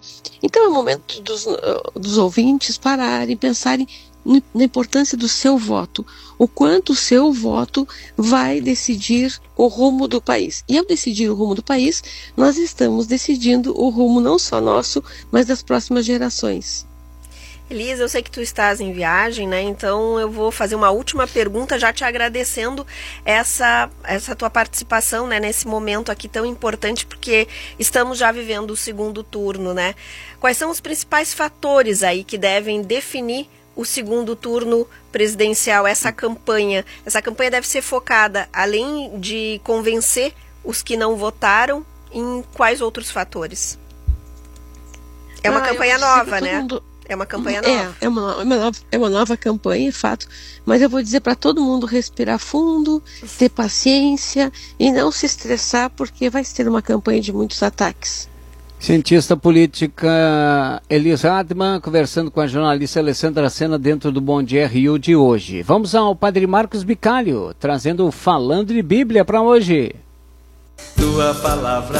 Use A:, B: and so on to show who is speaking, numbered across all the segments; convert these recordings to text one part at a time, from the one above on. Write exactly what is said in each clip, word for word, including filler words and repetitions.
A: Então é o momento dos, dos ouvintes pararem, pensarem na importância do seu voto, o quanto o seu voto vai decidir o rumo do país. E ao decidir o rumo do país, nós estamos decidindo o rumo não só nosso, mas das próximas gerações.
B: Elisa, eu sei que tu estás em viagem, né? Então eu vou fazer uma última pergunta, já te agradecendo essa, essa tua participação, né, nesse momento aqui tão importante, porque estamos já vivendo o segundo turno, né? Quais são os principais fatores aí que devem definir o segundo turno presidencial, essa campanha? Essa campanha deve ser focada, além de convencer os que não votaram, em quais outros fatores? É uma ah, campanha nova, né? Mundo... É uma campanha nova.
A: É, é uma, é, uma nova, é uma nova campanha, é fato. Mas eu vou dizer para todo mundo respirar fundo, ter paciência e não se estressar, porque vai ser uma campanha de muitos ataques.
C: Cientista política Elisa Adman conversando com a jornalista Alessandra Sena dentro do Bom Dia R U de hoje. Vamos ao Padre Marcos Bicalho, trazendo o Falando de Bíblia para hoje.
D: Tua palavra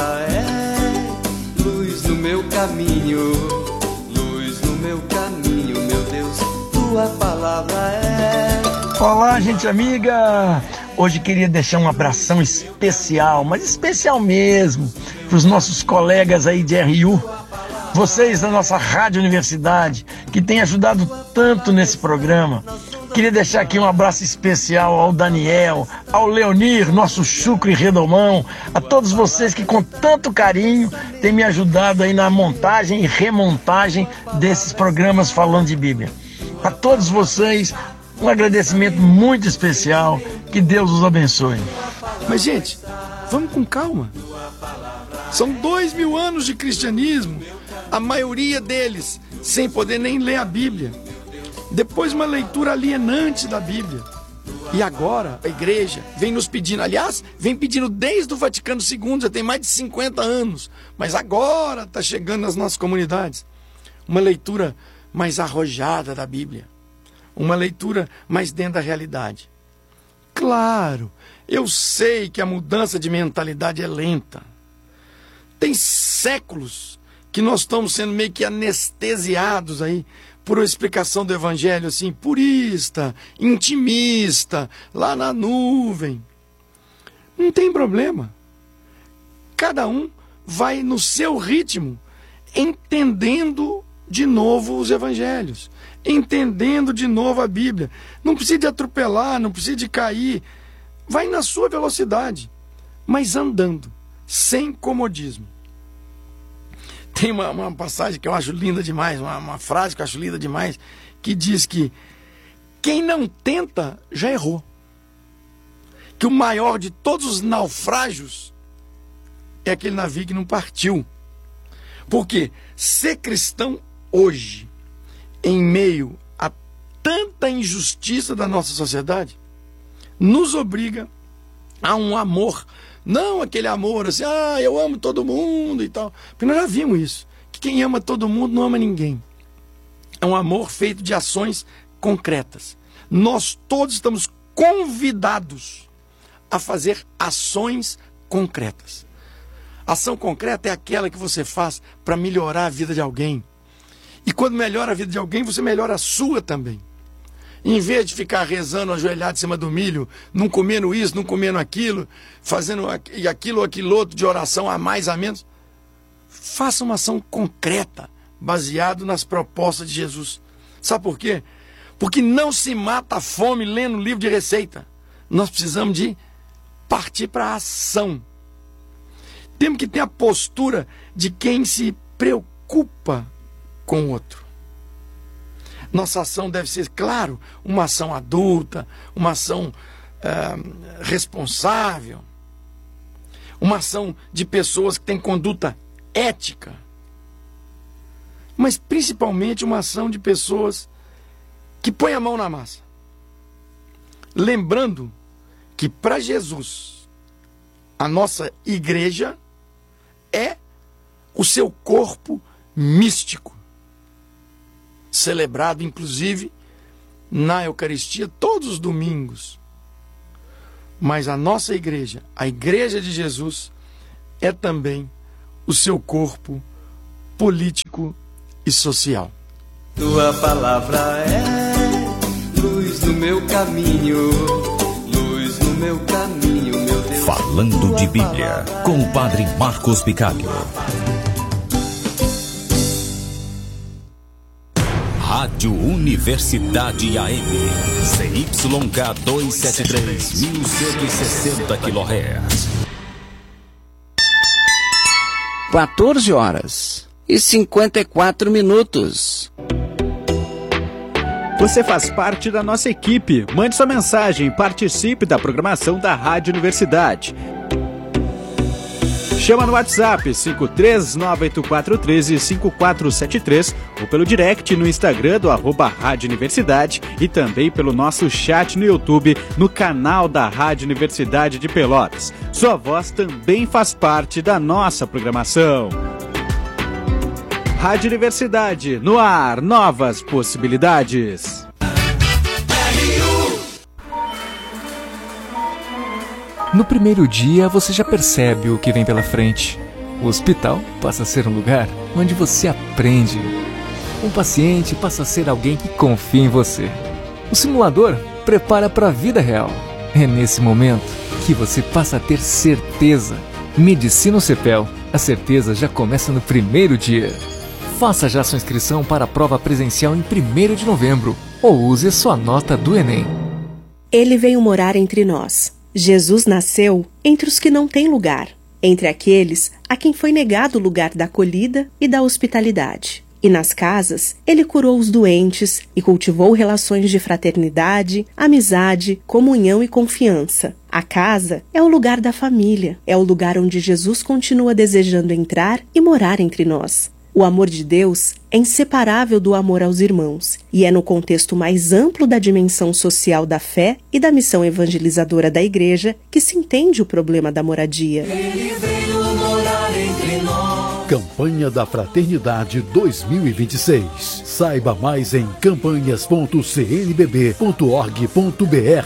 D: é luz no meu caminho. Meu caminho, meu Deus, tua palavra é...
E: Olá, gente amiga! Hoje queria deixar um abração especial, mas especial mesmo, para os nossos colegas aí de R U, vocês da nossa Rádio Universidade, que têm ajudado tanto nesse programa. Queria deixar aqui um abraço especial ao Daniel, ao Leonir, nosso chucro e redomão, a todos vocês que com tanto carinho têm me ajudado aí na montagem e remontagem desses programas falando de Bíblia. A todos vocês, um agradecimento muito especial, que Deus os abençoe.
F: Mas gente, vamos com calma. São dois mil anos de cristianismo, a maioria deles sem poder nem ler a Bíblia. Depois uma leitura alienante da Bíblia. E agora a igreja vem nos pedindo, aliás, vem pedindo desde o Vaticano segundo, já tem mais de cinquenta anos, mas agora está chegando nas nossas comunidades. Uma leitura mais arrojada da Bíblia. Uma leitura mais dentro da realidade. Claro, eu sei que a mudança de mentalidade é lenta. Tem séculos que nós estamos sendo meio que anestesiados aí por uma explicação do evangelho assim, purista, intimista, lá na nuvem. Não tem problema. Cada um vai no seu ritmo, entendendo de novo os evangelhos, entendendo de novo a Bíblia. Não precisa de atropelar, não precisa de cair. Vai na sua velocidade, mas andando, sem comodismo. Tem uma, uma passagem que eu acho linda demais, uma, uma frase que eu acho linda demais, que diz que quem não tenta já errou. Que o maior de todos os naufrágios é aquele navio que não partiu. Porque ser cristão hoje, em meio a tanta injustiça da nossa sociedade, nos obriga a um amor. Não aquele amor assim, ah, eu amo todo mundo e tal. Porque nós já vimos isso. Que quem ama todo mundo não ama ninguém. É um amor feito de ações concretas. Nós todos estamos convidados a fazer ações concretas. Ação concreta é aquela que você faz para melhorar a vida de alguém. E quando melhora a vida de alguém, você melhora a sua também. Em vez de ficar rezando ajoelhado em cima do milho, não comendo isso, não comendo aquilo, fazendo aquilo ou aquilo outro de oração a mais, a menos, faça uma ação concreta, baseado nas propostas de Jesus. Sabe por quê? Porque não se mata a fome lendo um livro de receita. Nós precisamos de partir para a ação. Temos que ter a postura de quem se preocupa com o outro. Nossa ação deve ser, claro, uma ação adulta, uma ação uh, responsável, uma ação de pessoas que têm conduta ética, mas principalmente uma ação de pessoas que põem a mão na massa. Lembrando que para Jesus, a nossa igreja é o seu corpo místico, celebrado inclusive na Eucaristia todos os domingos. Mas a nossa igreja, a igreja de Jesus, é também o seu corpo político político e social.
D: Tua palavra é luz no meu caminho, luz no meu caminho, meu Deus.
G: Falando de Bíblia, com o Padre Marcos Bicalho. Rádio Universidade A M, C Y K duzentos e setenta e três, mil cento e sessenta quilohertz.
H: quatorze horas e cinquenta e quatro minutos.
I: Você faz parte da nossa equipe. Mande sua mensagem e participe da programação da Rádio Universidade. Chama no WhatsApp cinco três nove oito quatro um três cinco quatro sete três ou pelo direct no Instagram do arroba Rádio Universidade e também pelo nosso chat no YouTube no canal da Rádio Universidade de Pelotas. Sua voz também faz parte da nossa programação. Rádio Universidade, no ar, novas possibilidades.
J: No primeiro dia, você já percebe o que vem pela frente. O hospital passa a ser um lugar onde você aprende. Um paciente passa a ser alguém que confia em você. O simulador prepara para a vida real. É nesse momento que você passa a ter certeza. Medicina CEPEL. A certeza já começa no primeiro dia. Faça já sua inscrição para a prova presencial em primeiro de novembro ou use sua nota do Enem.
K: Ele veio morar entre nós. Jesus nasceu entre os que não têm lugar, entre aqueles a quem foi negado o lugar da acolhida e da hospitalidade. E nas casas, ele curou os doentes e cultivou relações de fraternidade, amizade, comunhão e confiança. A casa é o lugar da família, é o lugar onde Jesus continua desejando entrar e morar entre nós. O amor de Deus é inseparável do amor aos irmãos e é no contexto mais amplo da dimensão social da fé e da missão evangelizadora da Igreja que se entende o problema da moradia.
L: Ele veio morar entre nós.
M: Campanha da Fraternidade dois mil e vinte e seis. Saiba mais em campanhas ponto c n b b ponto org ponto b r.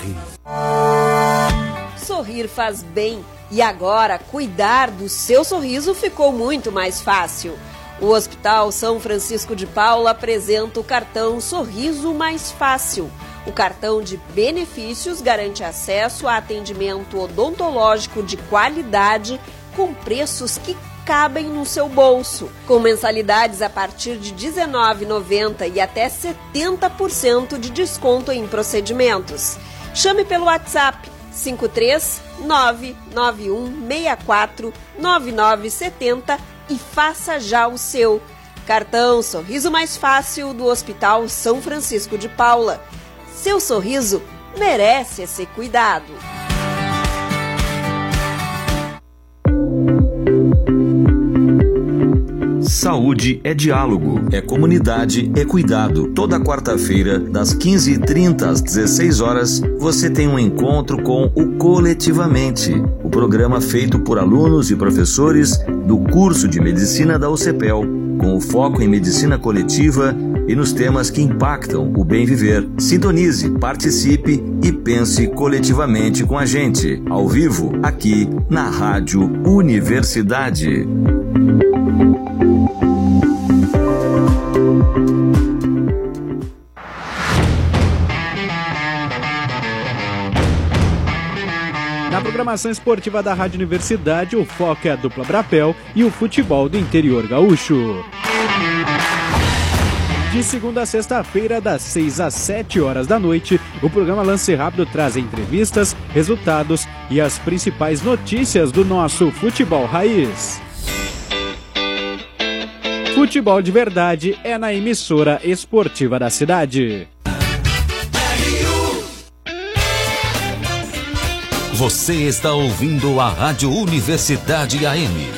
N: Sorrir faz bem e agora cuidar do seu sorriso ficou muito mais fácil. O Hospital São Francisco de Paula apresenta o cartão Sorriso Mais Fácil. O cartão de benefícios garante acesso a atendimento odontológico de qualidade com preços que cabem no seu bolso, com mensalidades a partir de dezenove reais e noventa centavos e até setenta por cento de desconto em procedimentos. Chame pelo WhatsApp cinco três nove nove um seis quatro nove nove sete zero e faça já o seu. Cartão Sorriso Mais Fácil do Hospital São Francisco de Paula. Seu sorriso merece esse cuidado.
O: Saúde é diálogo, é comunidade, é cuidado. Toda quarta-feira, das quinze e trinta às dezesseis horas, você tem um encontro com o Coletivamente, o programa feito por alunos e professores do curso de Medicina da U C P E L, com o foco em medicina coletiva e nos temas que impactam o bem viver. Sintonize, participe e pense coletivamente com a gente, ao vivo, aqui na Rádio Universidade.
I: Na programação esportiva da Rádio Universidade, o foco é a dupla Brapel e o futebol do interior gaúcho. De segunda a sexta-feira, das seis às sete horas da noite, o programa Lance Rápido traz entrevistas, resultados e as principais notícias do nosso futebol raiz. Futebol de verdade é na emissora esportiva da cidade.
G: Você está ouvindo a Rádio Universidade A M.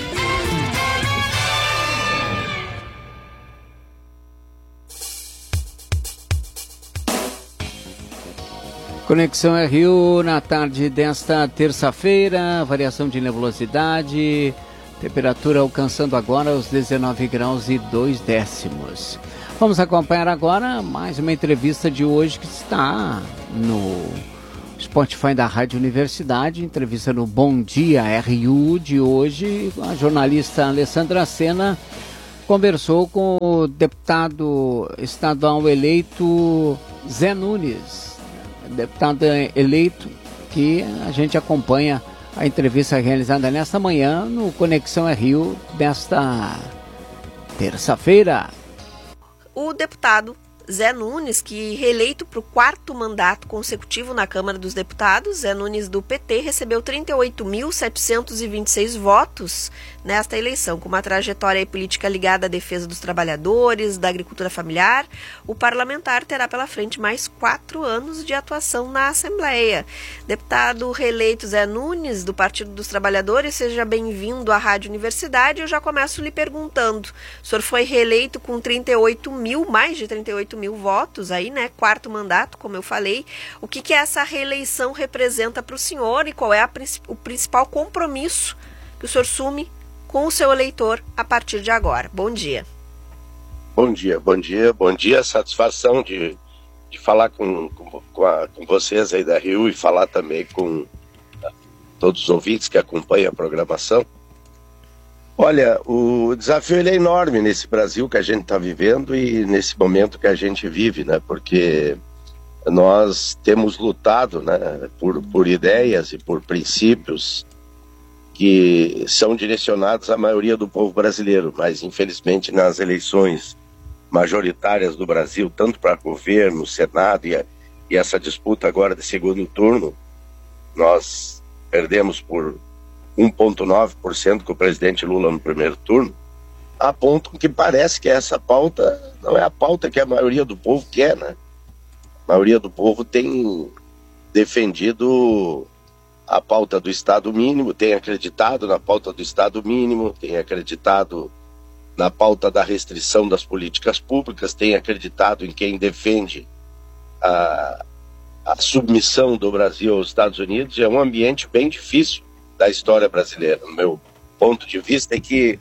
C: Conexão R U na tarde desta terça-feira, variação de nebulosidade, temperatura alcançando agora os dezenove graus e dois décimos. Vamos acompanhar agora mais uma entrevista de hoje que está no Spotify da Rádio Universidade, entrevista no Bom Dia R U de hoje, a jornalista Alessandra Sena conversou com o deputado estadual eleito Zé Nunes, deputado eleito que a gente acompanha a entrevista realizada nesta manhã no Conexão Rio desta terça-feira.
B: O deputado Zé Nunes, que reeleito para o quarto mandato consecutivo na Câmara dos Deputados, Zé Nunes do P T, recebeu trinta e oito mil setecentos e vinte e seis votos nesta eleição. Com uma trajetória política ligada à defesa dos trabalhadores, da agricultura familiar, o parlamentar terá pela frente mais quatro anos de atuação na Assembleia. Deputado reeleito Zé Nunes, do Partido dos Trabalhadores, seja bem-vindo à Rádio Universidade. Eu já começo lhe perguntando, o senhor foi reeleito com trinta e oito mil, mais de trinta e oito mil votos aí, né? Quarto mandato, como eu falei. O que que essa reeleição representa para o senhor e qual é a, o principal compromisso que o senhor assume com o seu eleitor a partir de agora? Bom dia.
P: Bom dia, bom dia, bom dia. Satisfação de, de falar com, com, com, a, com vocês aí da Rio e falar também com todos os ouvintes que acompanham a programação. Olha, o desafio ele é enorme nesse Brasil que a gente está vivendo e nesse momento que a gente vive, né? Porque nós temos lutado, né, por, por ideias e por princípios que são direcionados à maioria do povo brasileiro, mas infelizmente nas eleições majoritárias do Brasil, tanto para governo, Senado e, a, e essa disputa agora de segundo turno, nós perdemos por um vírgula nove por cento com o presidente Lula no primeiro turno, a ponto que parece que essa pauta não é a pauta que a maioria do povo quer, né? A maioria do povo tem defendido a pauta do Estado mínimo, tem acreditado na pauta do Estado mínimo, tem acreditado na pauta da restrição das políticas públicas, tem acreditado em quem defende a, a submissão do Brasil aos Estados Unidos. É um ambiente bem difícil da história brasileira. No meu ponto de vista é que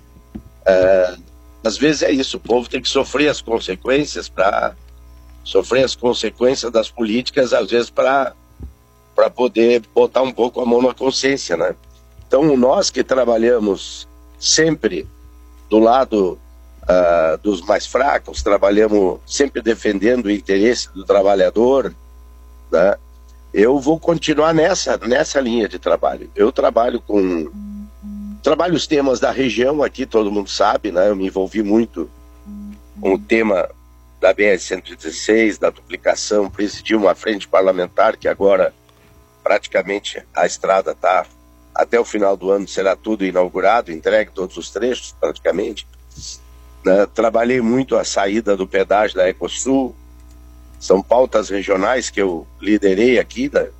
P: é, às vezes é isso, o povo tem que sofrer as consequências para sofrer as consequências das políticas, às vezes para para poder botar um pouco a mão na consciência, né? Então nós que trabalhamos sempre do lado uh, dos mais fracos, trabalhamos sempre defendendo o interesse do trabalhador, né? Eu vou continuar nessa, nessa linha de trabalho. Eu trabalho com... Trabalho os temas da região aqui, todo mundo sabe, né? Eu me envolvi muito com o tema da B R cento e dezesseis, da duplicação, presidi uma frente parlamentar que agora praticamente a estrada está... Até o final do ano será tudo inaugurado, entregue todos os trechos praticamente. Né? Trabalhei muito a saída do pedágio da Ecosul. São pautas regionais que eu liderei aqui, né?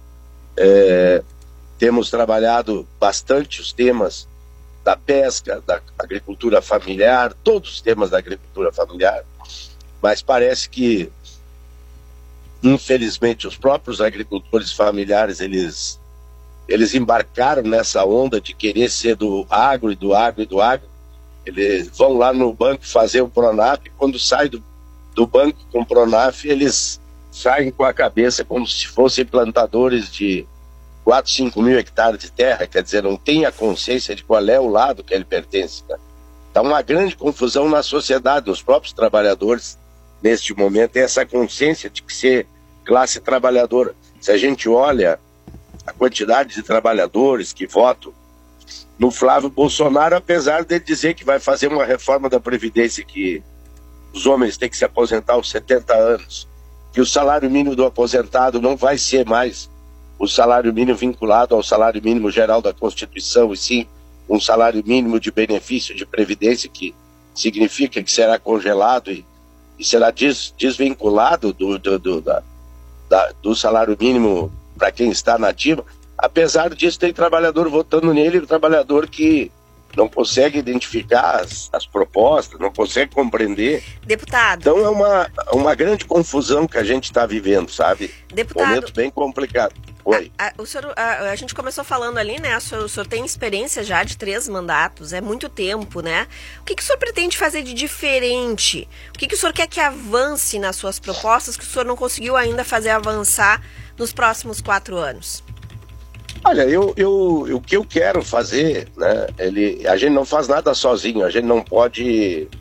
P: É, temos trabalhado bastante os temas da pesca, da agricultura familiar, todos os temas da agricultura familiar, mas parece que, infelizmente, os próprios agricultores familiares, eles, eles embarcaram nessa onda de querer ser do agro e do agro e do agro. Eles vão lá no banco fazer o Pronaf e quando sai do do banco com o Pronaf, eles saem com a cabeça como se fossem plantadores de quatro, cinco mil hectares de terra, quer dizer, não tem a consciência de qual é o lado que ele pertence. Né? Está uma grande confusão na sociedade, nos próprios trabalhadores, neste momento, é essa consciência de que ser classe trabalhadora. Se a gente olha a quantidade de trabalhadores que votam no Flávio Bolsonaro, apesar de dizer que vai fazer uma reforma da Previdência que os homens têm que se aposentar aos setenta anos, que o salário mínimo do aposentado não vai ser mais o salário mínimo vinculado ao salário mínimo geral da Constituição, e sim um salário mínimo de benefício de previdência, que significa que será congelado e, e será des, desvinculado do, do, do, da, da, do salário mínimo para quem está na ativa. Apesar disso, tem trabalhador votando nele, trabalhador que não consegue identificar as, as propostas, não consegue compreender.
B: Deputado.
P: Então é uma, uma grande confusão que a gente está vivendo, sabe?
B: Deputado.
P: Momento bem complicado. Oi.
B: A, a, o senhor, a, a gente começou falando ali, né? O senhor, o senhor tem experiência já de três mandatos, é muito tempo, né? O que, que o senhor pretende fazer de diferente? O que, que o senhor quer que avance nas suas propostas que o senhor não conseguiu ainda fazer avançar nos próximos quatro anos?
P: Olha, eu, eu, o que eu quero fazer, né, ele, a gente não faz nada sozinho, a gente não pode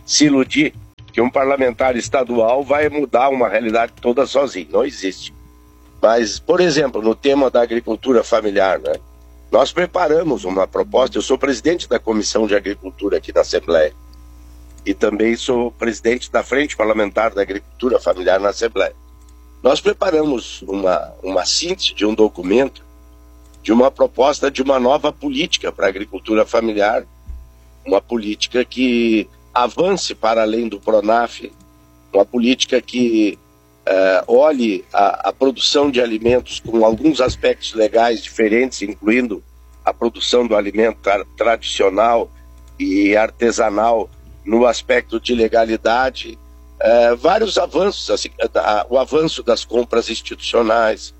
P: se iludir que um parlamentar estadual vai mudar uma realidade toda sozinho. Não existe. Mas, por exemplo, no tema da agricultura familiar, né, nós preparamos uma proposta. Eu sou presidente da Comissão de Agricultura aqui na Assembleia e também sou presidente da Frente Parlamentar da Agricultura Familiar na Assembleia. Nós preparamos uma, uma síntese de um documento, de uma proposta de uma nova política para a agricultura familiar, uma política que avance para além do PRONAF, uma política que uh, olhe a, a produção de alimentos com alguns aspectos legais diferentes, incluindo a produção do alimento tra tradicional e artesanal no aspecto de legalidade, uh, vários avanços, assim, uh, o avanço das compras institucionais.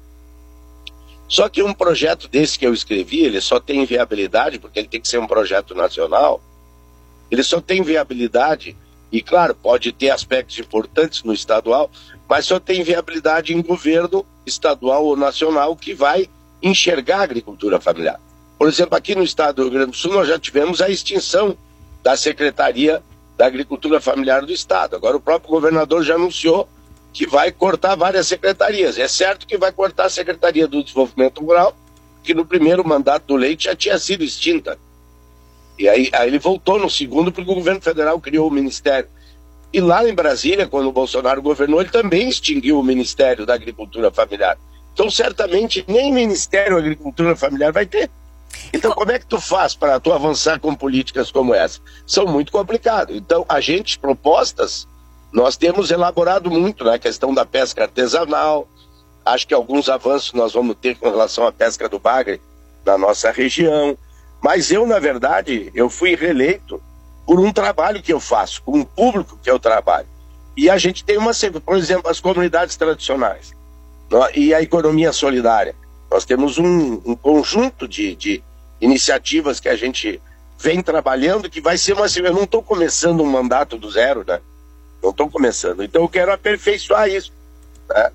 P: Só que um projeto desse que eu escrevi, ele só tem viabilidade, porque ele tem que ser um projeto nacional, ele só tem viabilidade, e claro, pode ter aspectos importantes no estadual, mas só tem viabilidade em governo estadual ou nacional que vai enxergar a agricultura familiar. Por exemplo, aqui no estado do Rio Grande do Sul, nós já tivemos a extinção da Secretaria da Agricultura Familiar do estado. Agora o próprio governador já anunciou que vai cortar várias secretarias. É certo que vai cortar a Secretaria do Desenvolvimento Rural, que no primeiro mandato do Leite já tinha sido extinta. E aí, aí ele voltou no segundo porque o governo federal criou o Ministério. E lá em Brasília, quando o Bolsonaro governou, ele também extinguiu o Ministério da Agricultura Familiar. Então, certamente, nem Ministério da Agricultura Familiar vai ter. Então, como é que tu faz para tu avançar com políticas como essa? São muito complicadas. Então, a gente, propostas, nós temos elaborado muito, né? A questão da pesca artesanal. Acho que alguns avanços nós vamos ter com relação à pesca do bagre na nossa região. Mas eu, na verdade, eu fui reeleito por um trabalho que eu faço, com um público que eu trabalho. E a gente tem uma, por exemplo, as comunidades tradicionais e a economia solidária. Nós temos um, um conjunto de, de iniciativas que a gente vem trabalhando, que vai ser uma... Eu não estou começando um mandato do zero, né? Não estou começando. Então eu quero aperfeiçoar isso, né?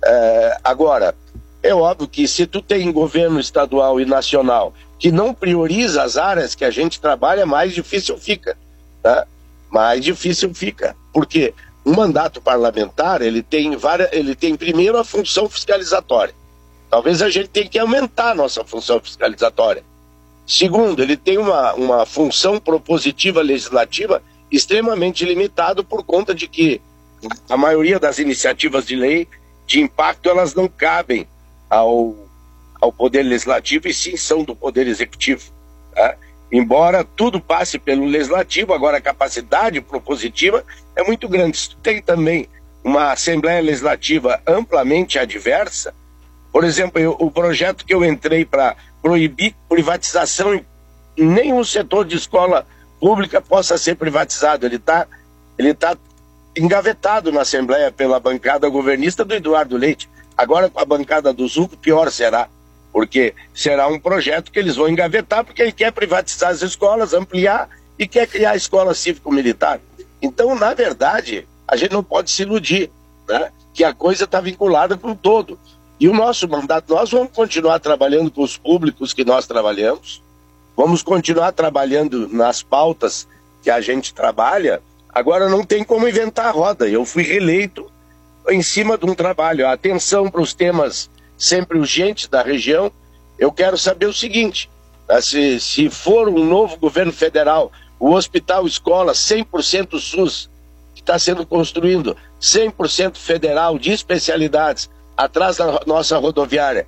P: É, agora, é óbvio que se tu tem governo estadual e nacional que não prioriza as áreas que a gente trabalha, mais difícil fica, né? Mais difícil fica. Porque um mandato parlamentar, ele tem, várias, ele tem primeiro a função fiscalizatória. Talvez a gente tenha que aumentar a nossa função fiscalizatória. Segundo, ele tem uma, uma função propositiva legislativa extremamente limitada por conta de que a maioria das iniciativas de lei de impacto, elas não cabem ao, ao Poder Legislativo e sim são do Poder Executivo, tá? Embora tudo passe pelo Legislativo, agora a capacidade propositiva é muito grande. Se tu tem também uma Assembleia Legislativa amplamente adversa, por exemplo, eu, o projeto que eu entrei para proibir privatização em nenhum setor de escola pública possa ser privatizado, ele está ele tá engavetado na Assembleia pela bancada governista do Eduardo Leite. Agora com a bancada do Zuco, pior será, porque será um projeto que eles vão engavetar, porque ele quer privatizar as escolas, ampliar e quer criar a escola cívico-militar. Então, na verdade, a gente não pode se iludir, né, que a coisa está vinculada com o todo. E o nosso mandato, nós vamos continuar trabalhando com os públicos que nós trabalhamos, vamos continuar trabalhando nas pautas que a gente trabalha. Agora não tem como inventar a roda. Eu fui reeleito em cima de um trabalho. A atenção para os temas sempre urgentes da região. Eu quero saber o seguinte, né, se, se for um novo governo federal, o hospital escola cem por cento SUS, que está sendo construído, cem por cento federal de especialidades, atrás da nossa rodoviária,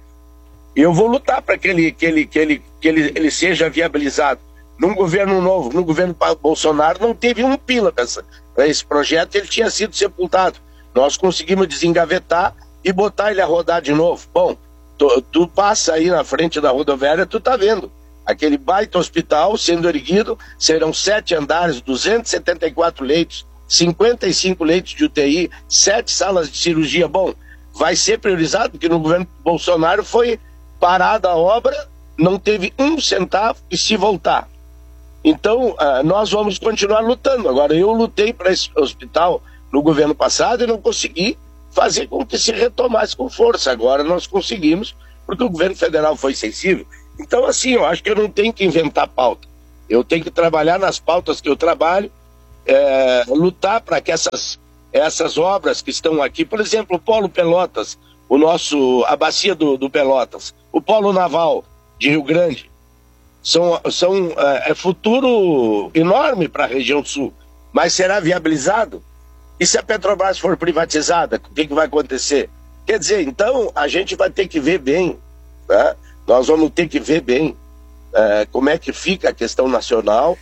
P: eu vou lutar para que, ele, que, ele, que, ele, que ele, ele seja viabilizado. Num governo novo, no governo Bolsonaro, não teve um pila para esse projeto, ele tinha sido sepultado. Nós conseguimos desengavetar e botar ele a rodar de novo. Bom, tu, tu passa aí na frente da rodoviária, tu tá vendo aquele baita hospital sendo erguido, serão sete andares, duzentos e setenta e quatro leitos, cinquenta e cinco leitos de U T I, sete salas de cirurgia. Bom, vai ser priorizado, porque no governo Bolsonaro foi parada a obra, não teve um centavo e se voltar. Então, uh, nós vamos continuar lutando. Agora, eu lutei para esse hospital no governo passado e não consegui fazer com que se retomasse com força. Agora nós conseguimos, porque o governo federal foi sensível. Então, assim, eu acho que eu não tenho que inventar pauta. Eu tenho que trabalhar nas pautas que eu trabalho é, lutar para que essas, essas obras que estão aqui, por exemplo, o Polo Pelotas, o nosso, a bacia do, do Pelotas, o Polo Naval de Rio Grande, são, são é, é futuro enorme para a região sul, mas será viabilizado? E se a Petrobras for privatizada, o que, que vai acontecer? Quer dizer, então a gente vai ter que ver bem, né? Nós vamos ter que ver bem é, como é que fica a questão nacional.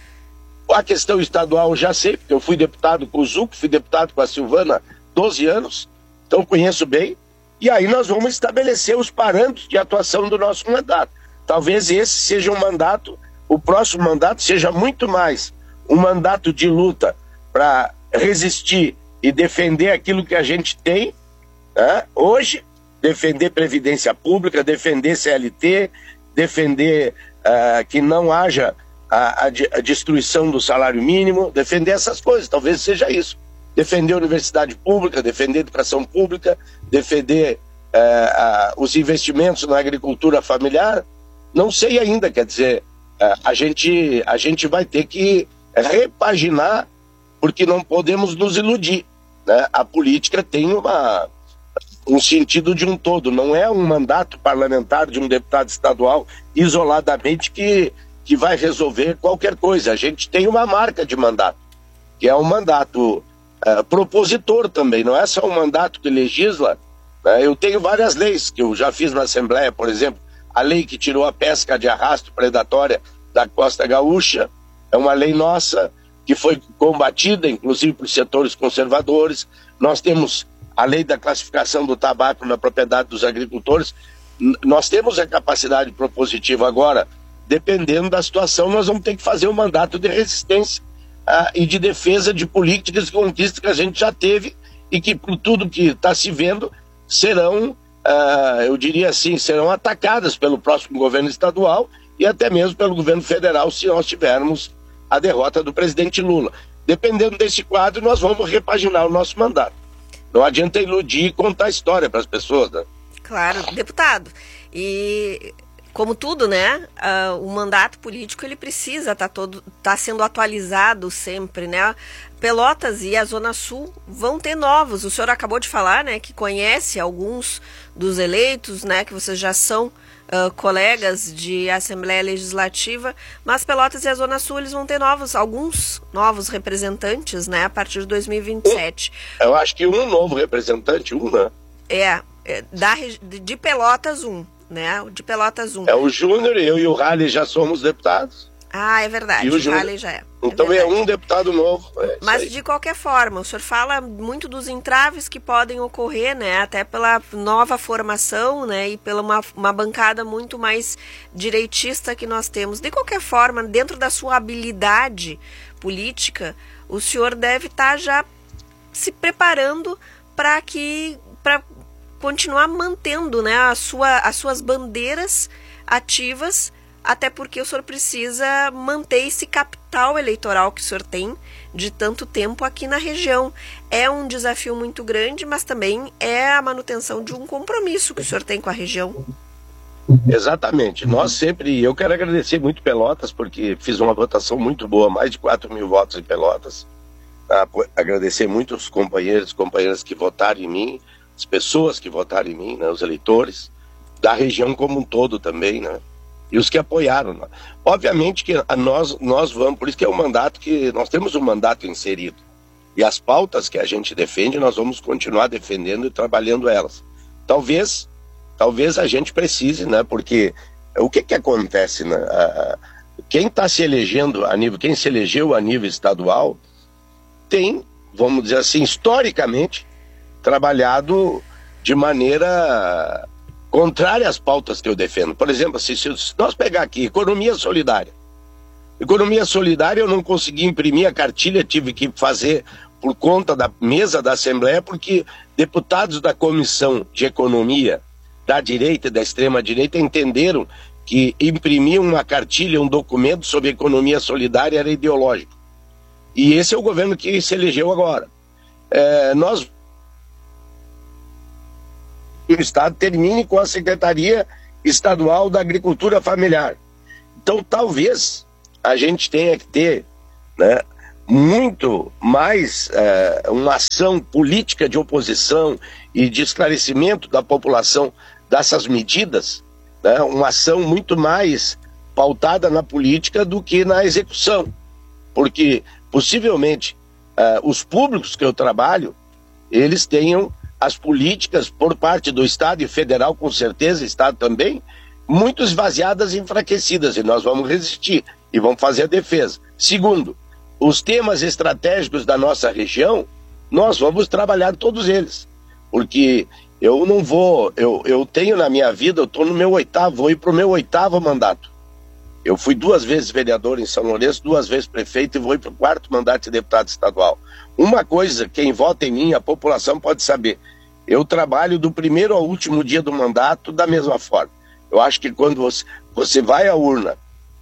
P: A questão estadual eu já sei, porque eu fui deputado com o Zuco, fui deputado com a Silvana doze anos, então conheço bem. E aí nós vamos estabelecer os parâmetros de atuação do nosso mandato. Talvez esse seja um mandato, o próximo mandato seja muito mais um mandato de luta para resistir e defender aquilo que a gente tem, né? Hoje, defender Previdência Pública, defender C L T, defender uh, que não haja a, a, a destruição do salário mínimo, defender essas coisas, talvez seja isso. Defender a universidade pública, defender a educação pública, defender uh, uh, os investimentos na agricultura familiar, não sei ainda, quer dizer, uh, a, gente, a gente vai ter que repaginar, porque não podemos nos iludir, né? A política tem uma, um sentido de um todo, não é um mandato parlamentar de um deputado estadual isoladamente que, que vai resolver qualquer coisa. A gente tem uma marca de mandato, que é um mandato uh, propositor também, não é só um mandato que legisla, né? Eu tenho várias leis que eu já fiz na Assembleia, por exemplo, a lei que tirou a pesca de arrasto predatória da Costa Gaúcha, é uma lei nossa, que foi combatida, inclusive por setores conservadores. Nós temos a lei da classificação do tabaco na propriedade dos agricultores. N- nós temos a capacidade propositiva agora, dependendo da situação, nós vamos ter que fazer um mandato de resistência ah, e de defesa de políticas e conquistas que a gente já teve e que, por tudo que está se vendo, serão, ah, eu diria assim, serão atacadas pelo próximo governo estadual e até mesmo pelo governo federal, se nós tivermos a derrota do presidente Lula. Dependendo desse quadro, nós vamos repaginar o nosso mandato. Não adianta iludir e contar a história para as pessoas, né?
B: Claro, deputado. E como tudo, né, uh, o mandato político ele precisa estar tá todo, tá sendo atualizado sempre, né? Pelotas e a Zona Sul vão ter novos. O senhor acabou de falar, né, que conhece alguns dos eleitos, né, que vocês já são Uh, colegas de Assembleia Legislativa, mas Pelotas e a Zona Sul eles vão ter novos, alguns novos representantes, né, a partir de dois mil e vinte e sete.
P: Eu acho que um novo representante, um, né?
B: É, é da, de Pelotas um, né, de Pelotas um.
P: É o Júnior, eu e o Rally já somos deputados.
B: Ah, é verdade,
P: e o,
B: o Rally já é.
P: Então é, é um deputado novo. É
B: Mas de qualquer forma, o senhor fala muito dos entraves que podem ocorrer, né? Até pela nova formação, né? E pela uma, uma bancada muito mais direitista que nós temos. De qualquer forma, dentro da sua habilidade política, o senhor deve estar já se preparando para que para continuar mantendo, né, a sua, as suas bandeiras ativas. Até porque o senhor precisa manter esse capital eleitoral que o senhor tem de tanto tempo aqui na região. É um desafio muito grande, mas também é a manutenção de um compromisso que o senhor tem com a região.
P: Exatamente. Nós sempre, eu quero agradecer muito Pelotas, porque fiz uma votação muito boa, mais de quatro mil votos em Pelotas. Ah, agradecer muito os companheiros e companheiras que votaram em mim, as pessoas que votaram em mim, né, os eleitores, da região como um todo também, né? E os que apoiaram. Né? Obviamente que a nós, nós vamos, por isso que é um mandato que nós temos um mandato inserido. E as pautas que a gente defende, nós vamos continuar defendendo e trabalhando elas. Talvez, talvez a gente precise, né? Porque o que que acontece, né? Quem está se elegendo a nível, quem se elegeu a nível estadual, tem, vamos dizer assim, historicamente, trabalhado de maneira contrária às pautas que eu defendo. Por exemplo, se, se nós pegar aqui, economia solidária. Economia solidária eu não consegui imprimir a cartilha, tive que fazer por conta da mesa da Assembleia, porque deputados da Comissão de Economia, da direita e da extrema-direita, entenderam que imprimir uma cartilha, um documento sobre economia solidária era ideológico. E esse é o governo que se elegeu agora. É, nós o Estado termine com a Secretaria Estadual da Agricultura Familiar. Então, talvez a gente tenha que ter, né, muito mais é, uma ação política de oposição e de esclarecimento da população dessas medidas, né? Uma ação muito mais pautada na política do que na execução, porque possivelmente é, os públicos que eu trabalho, eles tenham as políticas por parte do Estado e federal, com certeza, Estado também, muito esvaziadas e enfraquecidas, e nós vamos resistir e vamos fazer a defesa. Segundo, os temas estratégicos da nossa região, nós vamos trabalhar todos eles, porque eu não vou, eu, eu tenho na minha vida, eu estou no meu oitavo, vou ir para o meu oitavo mandato. Eu fui duas vezes vereador em São Lourenço, duas vezes prefeito e vou ir para o quarto mandato de deputado estadual. Uma coisa, quem vota em mim, a população pode saber, eu trabalho do primeiro ao último dia do mandato da mesma forma. Eu acho que quando você, você vai à urna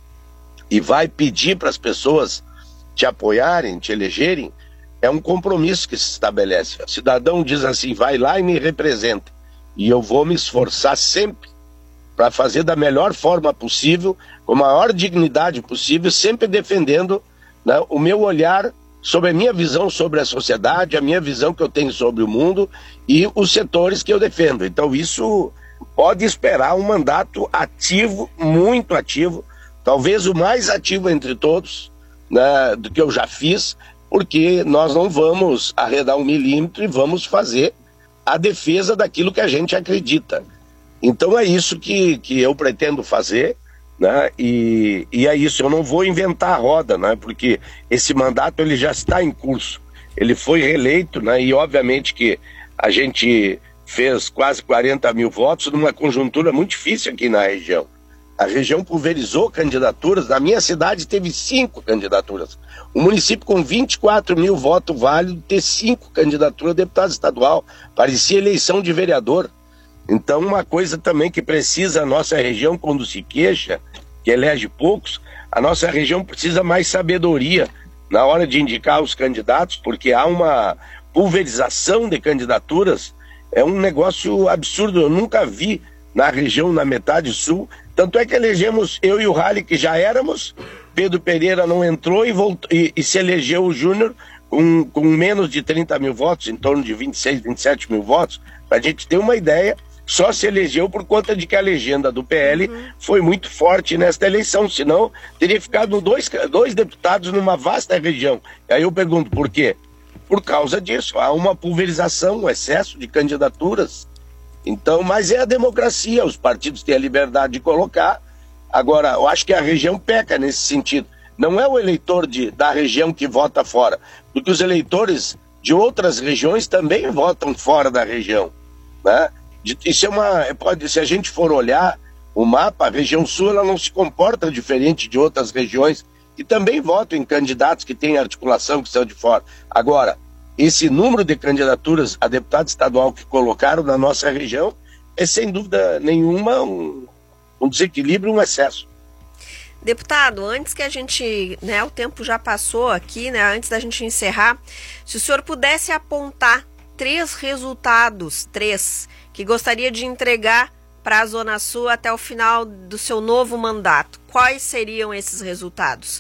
P: e vai pedir para as pessoas te apoiarem, te elegerem, é um compromisso que se estabelece. O cidadão diz assim, vai lá e me representa. E eu vou me esforçar sempre para fazer da melhor forma possível, com a maior dignidade possível, sempre defendendo, né, o meu olhar sobre a minha visão sobre a sociedade, a minha visão que eu tenho sobre o mundo e os setores que eu defendo. Então isso pode esperar um mandato ativo, muito ativo, talvez o mais ativo entre todos, né, do que eu já fiz, porque nós não vamos arredar um milímetro e vamos fazer a defesa daquilo que a gente acredita. Então é isso que, que eu pretendo fazer, né, e, e é isso, eu não vou inventar a roda, né, porque esse mandato ele já está em curso, ele foi reeleito, né, e obviamente que a gente fez quase quarenta mil votos numa conjuntura muito difícil aqui na região. A região pulverizou candidaturas, na minha cidade teve cinco candidaturas. O município com vinte e quatro mil votos válidos, ter cinco candidaturas de deputado estadual, parecia eleição de vereador. Então uma coisa também que precisa a nossa região quando se queixa, que elege poucos, a nossa região precisa mais sabedoria na hora de indicar os candidatos, porque há uma pulverização de candidaturas, é um negócio absurdo, eu nunca vi na região, na metade sul. Tanto é que elegemos eu e o Rally, que já éramos, Pedro Pereira não entrou e, voltou, e, e se elegeu o Júnior com, com menos de trinta mil votos, em torno de vinte e seis, vinte e sete mil votos. Para a gente ter uma ideia, só se elegeu por conta de que a legenda do P L uhum. foi muito forte nesta eleição, senão teria ficado dois, dois deputados numa vasta região. E aí eu pergunto, por quê? Por causa disso, há uma pulverização, um excesso de candidaturas. Então, mas é a democracia, os partidos têm a liberdade de colocar. Agora, eu acho que a região peca nesse sentido. Não é o eleitor de, da região que vota fora, porque os eleitores de outras regiões também votam fora da região, né? Isso é uma, pode, se a gente for olhar o mapa, a região sul ela não se comporta diferente de outras regiões que também votam em candidatos que têm articulação, que são de fora. Agora, esse número de candidaturas a deputado estadual que colocaram na nossa região é sem dúvida nenhuma um, um desequilíbrio, um excesso.
B: Deputado, antes que a gente, né, o tempo já passou aqui, né, antes da gente encerrar, se o senhor pudesse apontar três resultados, três, que gostaria de entregar para a Zona Sul até o final do seu novo mandato, quais seriam esses resultados?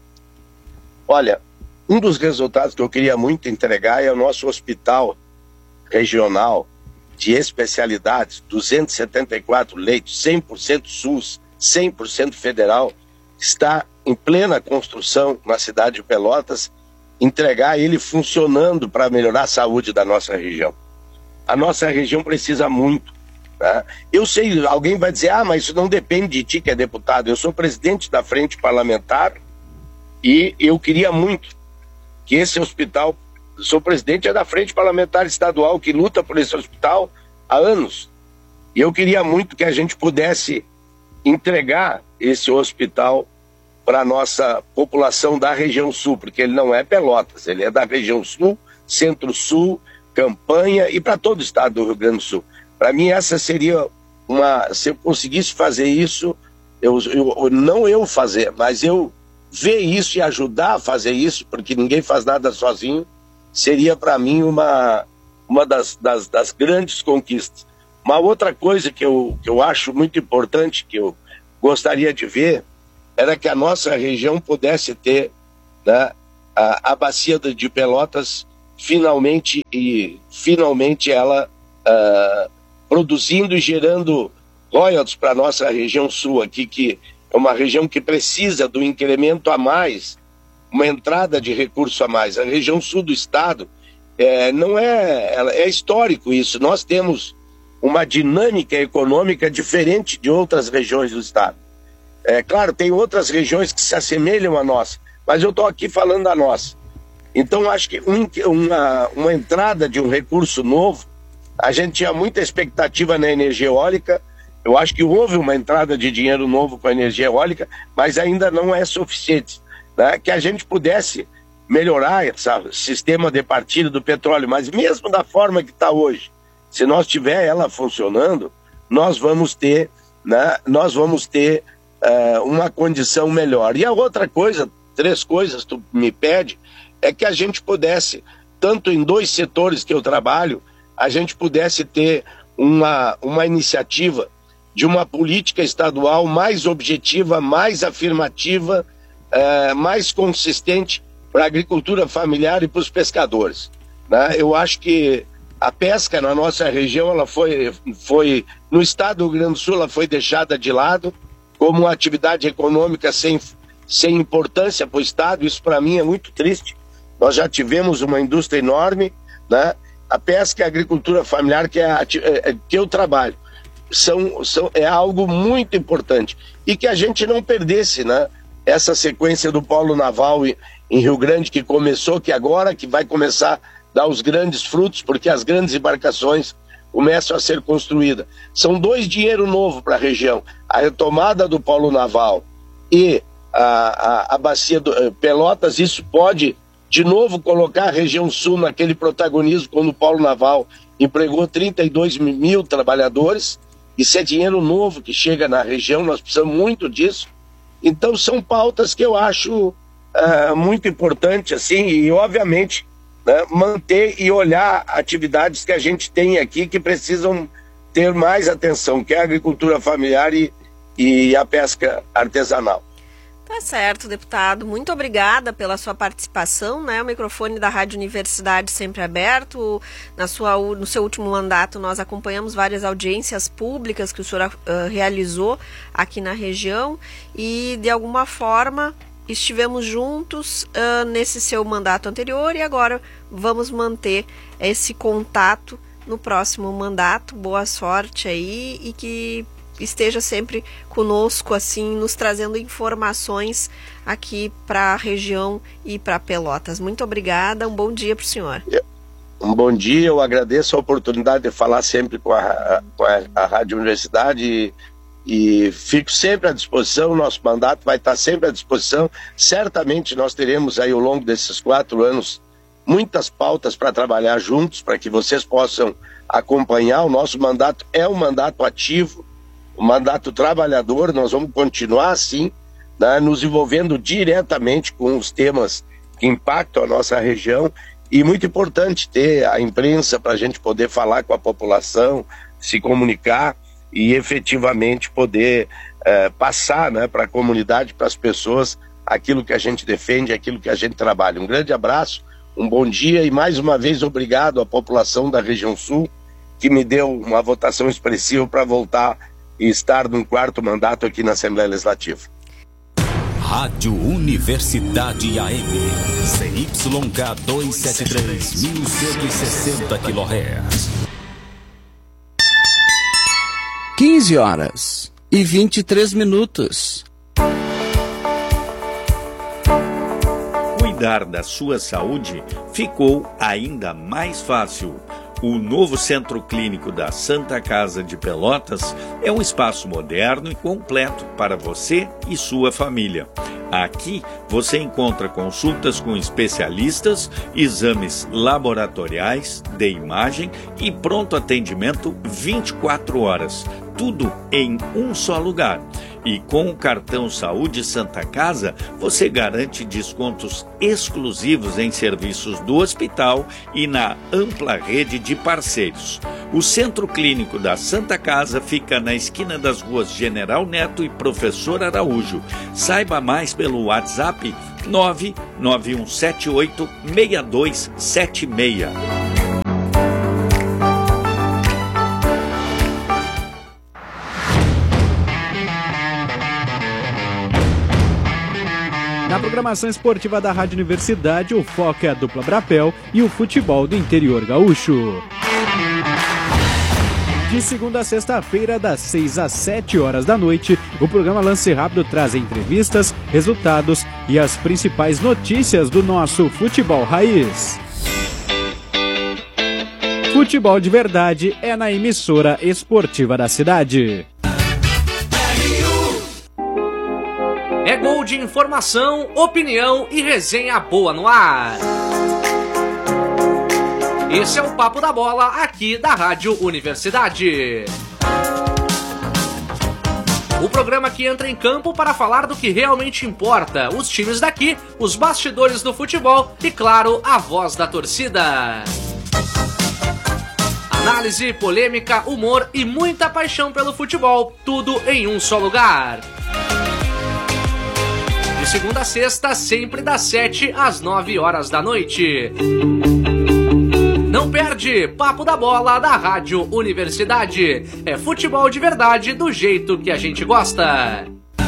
P: Olha, um dos resultados que eu queria muito entregar é o nosso hospital regional de especialidades, duzentos e setenta e quatro leitos, cem por cento SUS, cem por cento federal, está em plena construção na cidade de Pelotas, entregar ele funcionando para melhorar a saúde da nossa região. A nossa região precisa muito. Tá? Eu sei, alguém vai dizer, ah, mas isso não depende de ti que é deputado. Eu sou presidente da frente parlamentar e eu queria muito que esse hospital, eu sou presidente é da frente parlamentar estadual que luta por esse hospital há anos. E eu queria muito que a gente pudesse entregar esse hospital para a nossa população da região sul, porque ele não é Pelotas, ele é da região sul, centro-sul, Campanha e para todo o estado do Rio Grande do Sul. Para mim essa seria uma, se eu conseguisse fazer isso, eu, eu, não eu fazer, mas eu ver isso e ajudar a fazer isso, porque ninguém faz nada sozinho, seria para mim uma, uma das, das, das grandes conquistas. Uma outra coisa que eu, que eu acho muito importante, que eu gostaria de ver, era que a nossa região pudesse ter, né, a, a bacia de Pelotas finalmente e finalmente ela uh, produzindo e gerando royalties para a nossa região sul aqui, que é uma região que precisa do incremento a mais, uma entrada de recurso a mais. A região sul do estado é, não é, é histórico isso. Nós temos uma dinâmica econômica diferente de outras regiões do estado. É claro, tem outras regiões que se assemelham à nossa, mas eu estou aqui falando da nossa. Então, acho que um, uma, uma entrada de um recurso novo, a gente tinha muita expectativa na energia eólica. Eu acho que houve uma entrada de dinheiro novo com a energia eólica, mas ainda não é suficiente, né? Que a gente pudesse melhorar esse sistema de partilha do petróleo, mas mesmo da forma que está hoje, se nós tiver ela funcionando, nós vamos ter, né, nós vamos ter uh, uma condição melhor. E a outra coisa, três coisas tu me pede, é que a gente pudesse, tanto em dois setores que eu trabalho, a gente pudesse ter uma, uma iniciativa de uma política estadual mais objetiva, mais afirmativa, uh, mais consistente para a agricultura familiar e para os pescadores, né? Eu acho que a pesca na nossa região, ela foi, foi, no estado do Rio Grande do Sul, ela foi deixada de lado como uma atividade econômica sem, sem importância para o estado. Isso para mim é muito triste. Nós já tivemos uma indústria enorme, né? A pesca e a agricultura familiar, que, é a, é, que eu trabalho, são, são, é algo muito importante. E que a gente não perdesse, né, essa sequência do polo naval em, em Rio Grande, que começou, que agora que vai começar a dar os grandes frutos, porque as grandes embarcações começam a ser construídas. São dois dinheiro novo para a região. A retomada do polo naval e a, a, a bacia do Pelotas, isso pode de novo colocar a região sul naquele protagonismo, quando o polo naval empregou trinta e dois mil trabalhadores. Isso é dinheiro novo que chega na região, nós precisamos muito disso. Então são pautas que eu acho uh, muito importante, assim, e obviamente, né, manter e olhar atividades que a gente tem aqui que precisam ter mais atenção, que é a agricultura familiar e, e a pesca artesanal.
B: Tá certo, deputado. Muito obrigada pela sua participação, né? O microfone da Rádio Universidade sempre aberto. Na sua, no seu último mandato, nós acompanhamos várias audiências públicas que o senhor uh, realizou aqui na região e, de alguma forma, estivemos juntos uh, nesse seu mandato anterior e agora vamos manter esse contato no próximo mandato. Boa sorte aí e que esteja sempre conosco, assim, nos trazendo informações aqui para a região e para Pelotas. Muito obrigada, um bom dia para o senhor.
P: Um bom dia, eu agradeço a oportunidade de falar sempre com a, com a, a Rádio Universidade e, e fico sempre à disposição. O nosso mandato vai estar sempre à disposição. Certamente nós teremos aí ao longo desses quatro anos muitas pautas para trabalhar juntos, para que vocês possam acompanhar. O nosso mandato é um mandato ativo, o mandato trabalhador. Nós vamos continuar assim, né, nos envolvendo diretamente com os temas que impactam a nossa região, e muito importante ter a imprensa para a gente poder falar com a população, se comunicar e efetivamente poder eh, passar, né, para a comunidade, para as pessoas, aquilo que a gente defende, aquilo que a gente trabalha. Um grande abraço, um bom dia e mais uma vez obrigado à população da região sul, que me deu uma votação expressiva para voltar e estar num quarto mandato aqui na Assembleia Legislativa.
G: Rádio Universidade A M, C Y K duzentos e setenta e três, mil cento e sessenta quilohertz.
H: quinze horas e vinte e três minutos.
Q: Cuidar da sua saúde ficou ainda mais fácil. O novo Centro Clínico da Santa Casa de Pelotas é um espaço moderno e completo para você e sua família. Aqui você encontra consultas com especialistas, exames laboratoriais, de imagem e pronto atendimento vinte e quatro horas. Tudo em um só lugar. E com o cartão Saúde Santa Casa, você garante descontos exclusivos em serviços do hospital e na ampla rede de parceiros. O Centro Clínico da Santa Casa fica na esquina das ruas General Neto e Professor Araújo. Saiba mais pelo WhatsApp nove nove um sete oito seis dois sete seis.
I: Na programação esportiva da Rádio Universidade, o foco é a dupla Brapel e o futebol do interior gaúcho. De segunda a sexta-feira, das seis às sete horas da noite, o programa Lance Rápido traz entrevistas, resultados e as principais notícias do nosso futebol raiz. Futebol de verdade é na emissora esportiva da cidade.
R: É gol de informação, opinião e resenha boa no ar. Esse é o Papo da Bola, aqui da Rádio Universidade. O programa que entra em campo para falar do que realmente importa, os times daqui, os bastidores do futebol e, claro, a voz da torcida. Análise, polêmica, humor e muita paixão pelo futebol, tudo em um só lugar. De segunda a sexta, sempre das sete às nove horas da noite. Não perde, Papo da Bola da Rádio Universidade. É futebol de verdade do jeito que a gente gosta.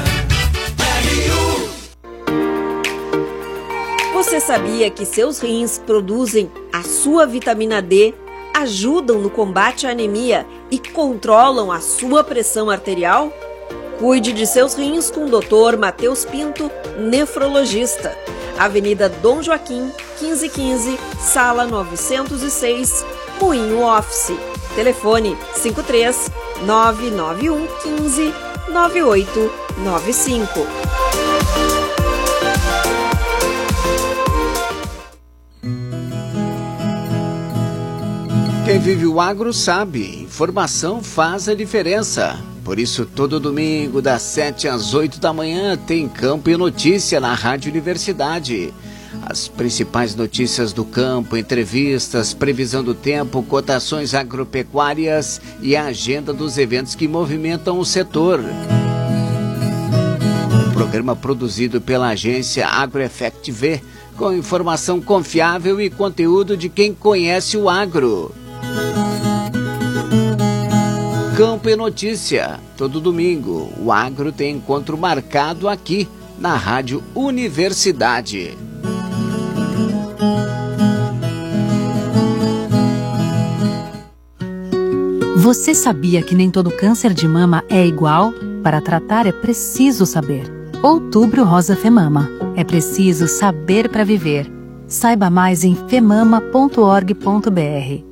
N: Você sabia que seus rins produzem a sua vitamina D, ajudam no combate à anemia e controlam a sua pressão arterial? Cuide de seus rins com o doutor Matheus Pinto, nefrologista. Avenida Dom Joaquim, quinze quinze, Sala novecentos e seis, Moinho Office. Telefone cinco três nove nove um um cinco nove oito nove cinco.
C: Quem vive o agro sabe, informação faz a diferença. Por isso, todo domingo, das sete às oito da manhã, tem Campo e Notícia na Rádio Universidade. As principais notícias do campo, entrevistas, previsão do tempo, cotações agropecuárias e a agenda dos eventos que movimentam o setor. Um programa produzido pela agência AgroEffect V, com informação confiável e conteúdo de quem conhece o agro. Campo e Notícia, todo domingo, o agro tem encontro marcado aqui na Rádio Universidade.
S: Você sabia que nem todo câncer de mama é igual? Para tratar é preciso saber. Outubro Rosa Femama. É preciso saber para viver. Saiba mais em femama ponto org ponto br.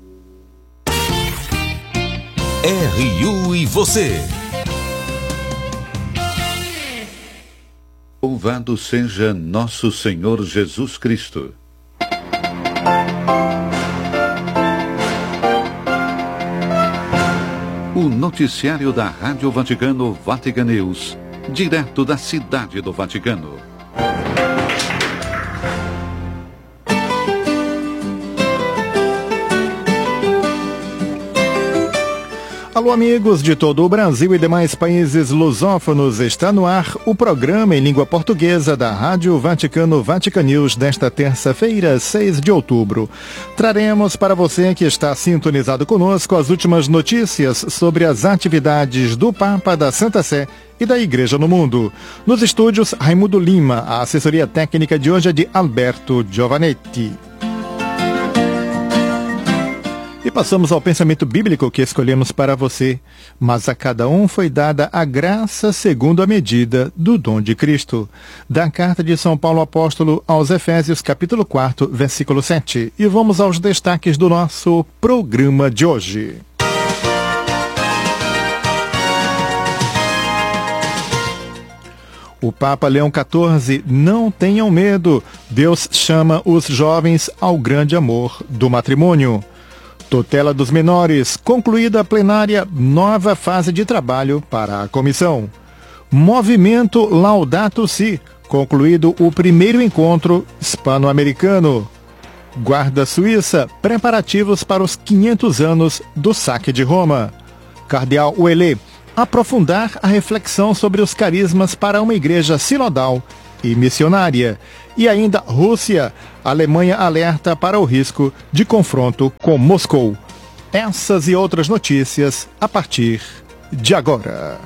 G: R U e você.
T: Louvado seja nosso Senhor Jesus Cristo. O noticiário da Rádio Vaticano Vatican News, direto da cidade do Vaticano.
U: Alô, amigos de todo o Brasil e demais países lusófonos, está no ar o programa em língua portuguesa da Rádio Vaticano Vatican News desta terça-feira, seis de outubro. Traremos para você que está sintonizado conosco as últimas notícias sobre as atividades do Papa, da Santa Sé e da Igreja no Mundo. Nos estúdios, Raimundo Lima, a assessoria técnica de hoje é de Alberto Giovanetti. E passamos ao pensamento bíblico que escolhemos para você. Mas a cada um foi dada a graça segundo a medida do dom de Cristo. Da carta de São Paulo Apóstolo aos Efésios, capítulo quatro, versículo sete. E vamos aos destaques do nosso programa de hoje. O Papa Leão quatorze, não tenham medo. Deus chama os jovens ao grande amor do matrimônio. Tutela dos menores, concluída a plenária, nova fase de trabalho para a comissão. Movimento Laudato Si, concluído o primeiro encontro hispano-americano. Guarda Suíça, preparativos para os quinhentos anos do saque de Roma. Cardeal Ouellet, aprofundar a reflexão sobre os carismas para uma igreja sinodal e missionária. E ainda Rússia, Alemanha alerta para o risco de confronto com Moscou. Essas e outras notícias a partir de agora.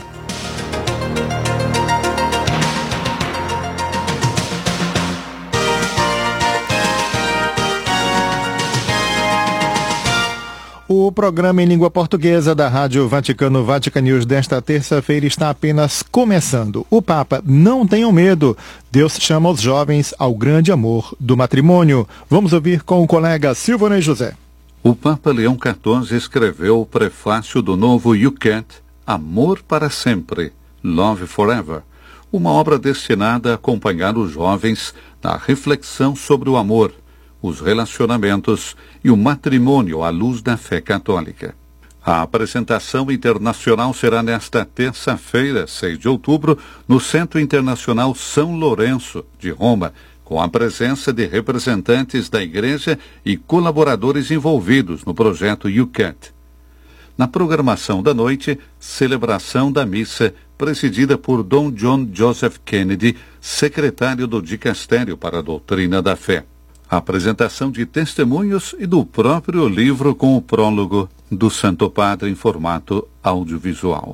U: O programa em língua portuguesa da Rádio Vaticano Vatican News desta terça-feira está apenas começando. O Papa, não tenham medo, Deus chama os jovens ao grande amor do matrimônio. Vamos ouvir com o colega Silvonei José.
T: O Papa Leão quatorze escreveu o prefácio do novo Yucat, Amor para Sempre, Love Forever, uma obra destinada a acompanhar os jovens na reflexão sobre o amor, os relacionamentos e o matrimônio à luz da fé católica. A apresentação internacional será nesta terça-feira, seis de outubro, no Centro Internacional São Lourenço, de Roma, com a presença de representantes da Igreja e colaboradores envolvidos no projeto Yucat. Na programação da noite, celebração da missa, presidida por Dom John Joseph Kennedy, secretário do Dicastério para a Doutrina da Fé. A apresentação de testemunhos e do próprio livro com o prólogo do Santo Padre em formato audiovisual.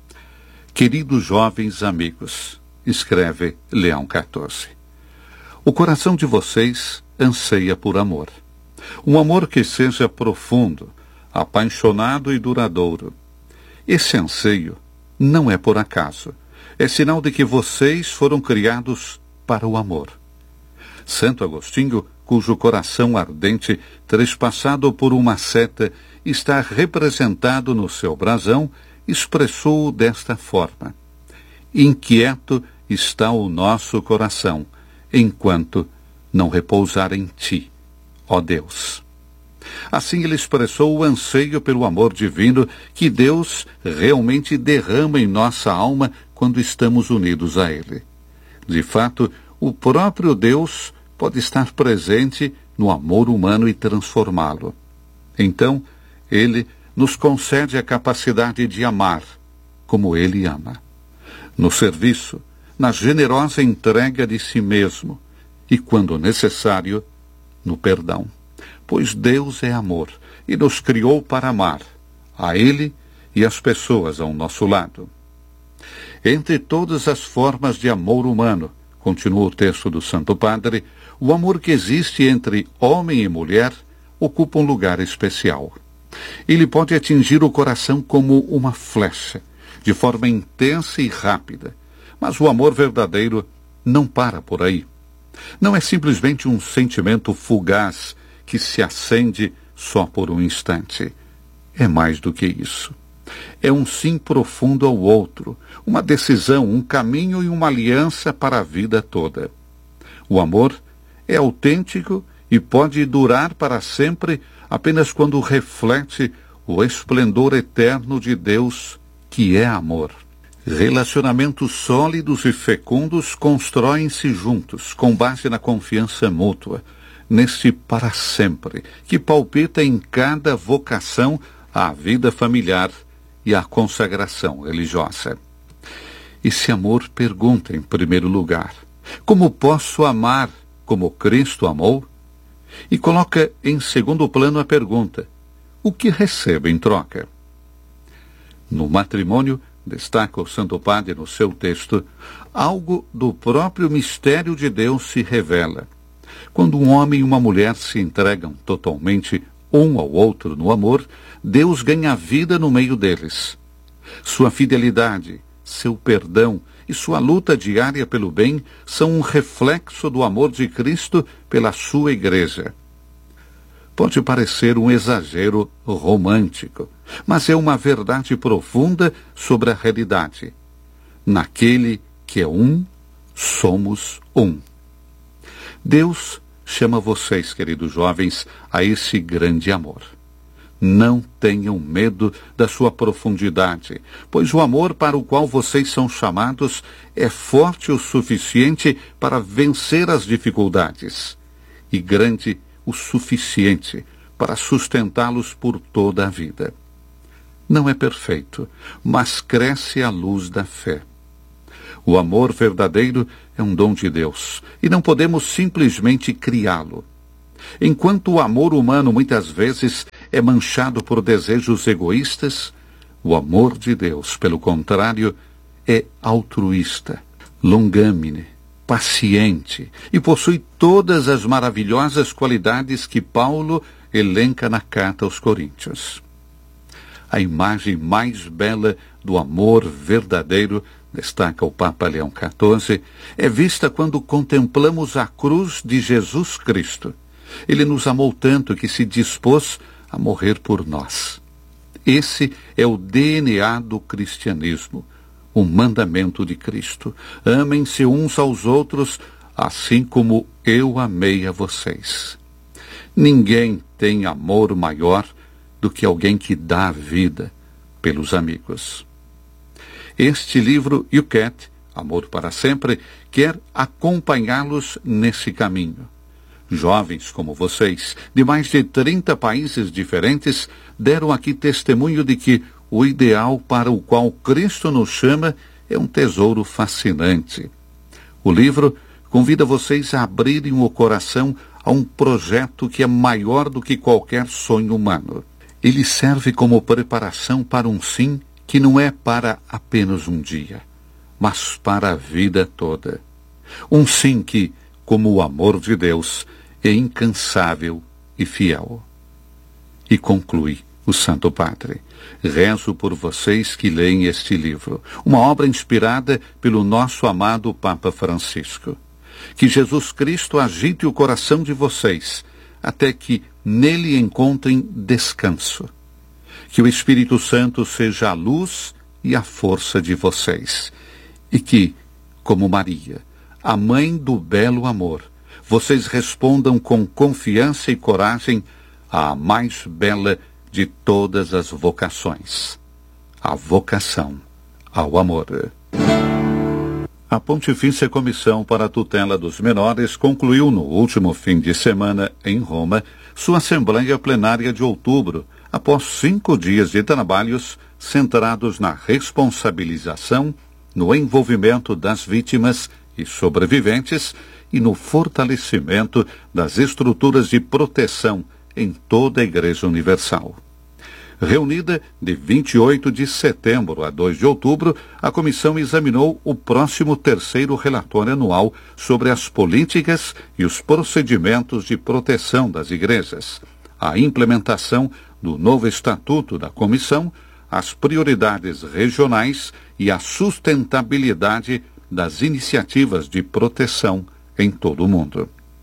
T: Queridos jovens amigos, escreve Leão quatorze, o coração de vocês anseia por amor. Um amor que seja profundo, apaixonado e duradouro. Esse anseio não é por acaso. É sinal de que vocês foram criados para o amor. Santo Agostinho, cujo coração ardente, trespassado por uma seta, está representado no seu brasão, expressou-o desta forma: inquieto está o nosso coração, enquanto não repousar em ti, ó Deus. Assim ele expressou o anseio pelo amor divino que Deus realmente derrama em nossa alma quando estamos unidos a Ele. De fato, o próprio Deus pode estar presente no amor humano e transformá-lo. Então, Ele nos concede a capacidade de amar como Ele ama. No serviço, na generosa entrega de si mesmo e, quando necessário, no perdão. Pois Deus é amor e nos criou para amar, a Ele e as pessoas ao nosso lado. Entre todas as formas de amor humano, continua o texto do Santo Padre, o amor que existe entre homem e mulher ocupa um lugar especial. Ele pode atingir o coração como uma flecha, de forma intensa e rápida. Mas o amor verdadeiro não para por aí. Não é simplesmente um sentimento fugaz que se acende só por um instante. É mais do que isso. É um sim profundo ao outro, uma decisão, um caminho e uma aliança para a vida toda. O amor é autêntico e pode durar para sempre apenas quando reflete o esplendor eterno de Deus, que é amor. Relacionamentos sólidos e fecundos constroem-se juntos, com base na confiança mútua, nesse para sempre, que palpita em cada vocação à vida familiar e à consagração religiosa. Esse amor pergunta, em primeiro lugar, como posso amar como Cristo amou? E coloca em segundo plano a pergunta, o que recebo em troca? No matrimônio, destaca o Santo Padre no seu texto, algo do próprio mistério de Deus se revela. Quando um homem e uma mulher se entregam totalmente um ao outro no amor, Deus ganha vida no meio deles. Sua fidelidade, seu perdão e sua luta diária pelo bem são um reflexo do amor de Cristo pela sua Igreja. Pode parecer um exagero romântico, mas é uma verdade profunda sobre a realidade. Naquele que é um, somos um. Deus chama vocês, queridos jovens, a esse grande amor. Não tenham medo da sua profundidade, pois o amor para o qual vocês são chamados é forte o suficiente para vencer as dificuldades, e grande o suficiente para sustentá-los por toda a vida. Não é perfeito, mas cresce à luz da fé. O amor verdadeiro é um dom de Deus e não podemos simplesmente criá-lo. Enquanto o amor humano muitas vezes é manchado por desejos egoístas, o amor de Deus, pelo contrário, é altruísta, longâmine, paciente e possui todas as maravilhosas qualidades que Paulo elenca na carta aos Coríntios. A imagem mais bela do amor verdadeiro, destaca o Papa Leão quatorze, é vista quando contemplamos a cruz de Jesus Cristo. Ele nos amou tanto que se dispôs a morrer por nós. Esse é o D N A do cristianismo, o mandamento de Cristo. Amem-se uns aos outros, assim como eu amei a vocês. Ninguém tem amor maior do que alguém que dá a vida pelos amigos. Este livro, Yucat, Amor para Sempre, quer acompanhá-los nesse caminho. Jovens como vocês, de mais de trinta países diferentes, deram aqui testemunho de que o ideal para o qual Cristo nos chama é um tesouro fascinante. O livro convida vocês a abrirem o coração a um projeto que é maior do que qualquer sonho humano. Ele serve como preparação para um sim que não é para apenas um dia, mas para a vida toda. Um sim que, como o amor de Deus, é incansável e fiel. E conclui o Santo Padre: rezo por vocês que leem este livro, uma obra inspirada pelo nosso amado Papa Francisco. Que Jesus Cristo agite o coração de vocês, até que nele encontrem descanso. Que o Espírito Santo seja a luz e a força de vocês. E que, como Maria, a mãe do belo amor, vocês respondam com confiança e coragem à mais bela de todas as vocações, a vocação ao amor. A Pontifícia Comissão para a Tutela dos Menores concluiu no último fim de semana, em Roma, sua Assembleia Plenária de outubro, após cinco dias de trabalhos centrados na responsabilização, no envolvimento das vítimas e sobreviventes e no fortalecimento das estruturas de proteção em toda a Igreja Universal. Reunida de vinte e oito de setembro a dois de outubro, a comissão examinou o próximo terceiro relatório anual sobre as políticas e os procedimentos de proteção das igrejas, a implementação do novo estatuto da comissão, as prioridades regionais e a sustentabilidade das iniciativas de proteção em todo o mundo.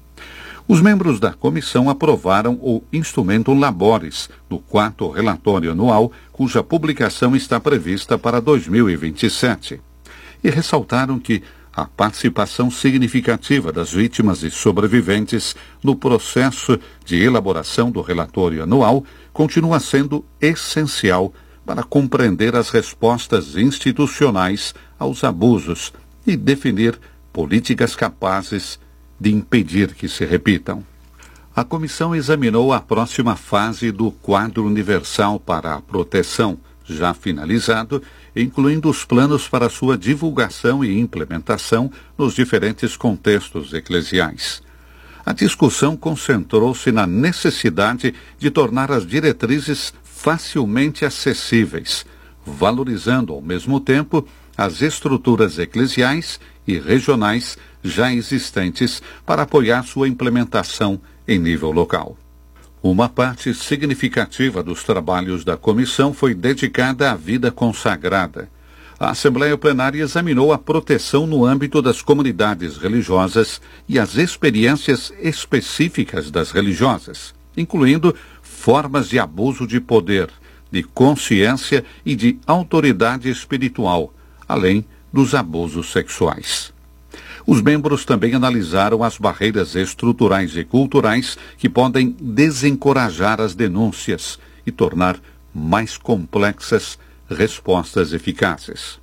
T: Os membros da comissão aprovaram o Instrumento Labores, do quarto relatório anual, cuja publicação está prevista para dois mil e vinte e sete, e ressaltaram que a participação significativa das vítimas e sobreviventes no processo de elaboração do relatório anual continua sendo essencial para compreender as respostas institucionais aos abusos e definir políticas capazes de impedir que se repitam. A comissão examinou a próxima fase do Quadro Universal para a Proteção, já finalizado, incluindo os planos para sua divulgação e implementação nos diferentes contextos eclesiais. A discussão concentrou-se na necessidade de tornar as diretrizes facilmente acessíveis, valorizando ao mesmo tempo as estruturas eclesiais e regionais já existentes para apoiar sua implementação em nível local. Uma parte significativa dos trabalhos da comissão foi dedicada à vida consagrada. A Assembleia Plenária examinou a proteção no âmbito das comunidades religiosas e as experiências específicas das religiosas, incluindo formas de abuso de poder, de consciência e de autoridade espiritual, além dos abusos sexuais. Os membros também analisaram as barreiras estruturais e culturais que podem desencorajar as denúncias e tornar mais complexas respostas eficazes.